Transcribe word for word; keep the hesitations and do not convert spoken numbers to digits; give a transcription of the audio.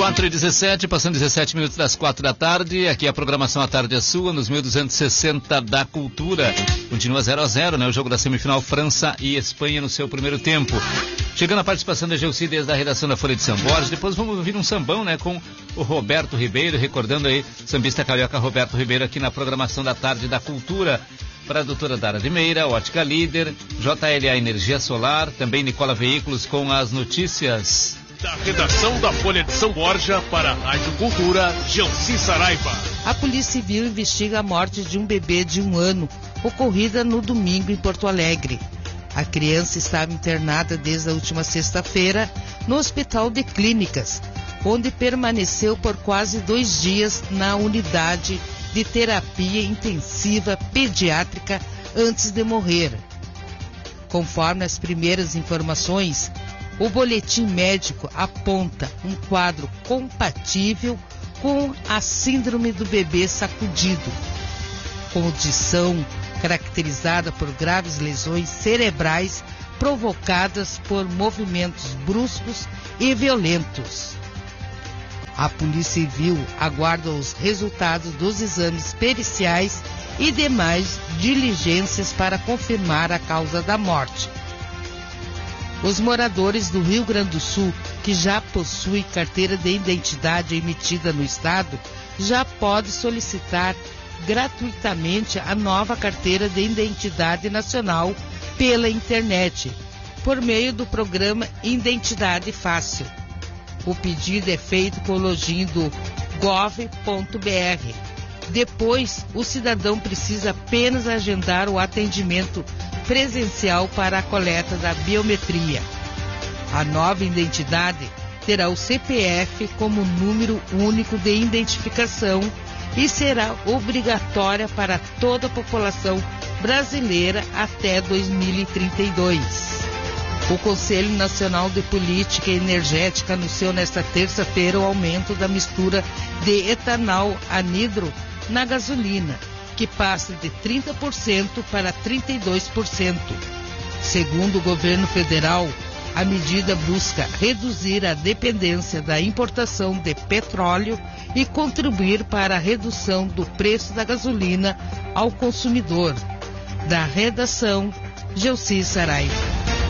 quatro e dezessete, passando dezessete minutos das quatro da tarde. Aqui a programação à tarde é sua, nos mil duzentos e sessenta da Cultura. Continua zero a zero, né? O jogo da semifinal França e Espanha no seu primeiro tempo. Chegando a participação da Gelsi desde a redação da Folha de São Borges. Depois vamos ouvir um sambão, né? Com o Roberto Ribeiro, recordando aí, sambista carioca Roberto Ribeiro aqui na programação da tarde da Cultura. Para a doutora Dara de Meira, Ótica Líder, J L A Energia Solar, também Nicola Veículos com as notícias. Da redação da Folha de São Borja para a Rádio Cultura, Gelsi Saraiva. A Polícia Civil investiga a morte de um bebê de um ano, ocorrida no domingo em Porto Alegre. A criança estava internada desde a última sexta-feira no Hospital de Clínicas, onde permaneceu por quase dois dias na unidade de terapia intensiva pediátrica antes de morrer. Conforme as primeiras informações, o boletim médico aponta um quadro compatível com a síndrome do bebê sacudido, condição caracterizada por graves lesões cerebrais provocadas por movimentos bruscos e violentos. A Polícia Civil aguarda os resultados dos exames periciais e demais diligências para confirmar a causa da morte. Os moradores do Rio Grande do Sul, que já possuem carteira de identidade emitida no estado, já podem solicitar gratuitamente a nova carteira de identidade nacional pela internet, por meio do programa Identidade Fácil. O pedido é feito com o login do gov ponto br. Depois, o cidadão precisa apenas agendar o atendimento presencial para a coleta da biometria. A nova identidade terá o C P F como número único de identificação e será obrigatória para toda a população brasileira até dois mil e trinta e dois. O Conselho Nacional de Política Energética anunciou nesta terça-feira o aumento da mistura de etanol anidro na gasolina, que passa de trinta por cento para trinta e dois por cento. Segundo o governo federal, a medida busca reduzir a dependência da importação de petróleo e contribuir para a redução do preço da gasolina ao consumidor. Da redação, Gelsi Saraiva.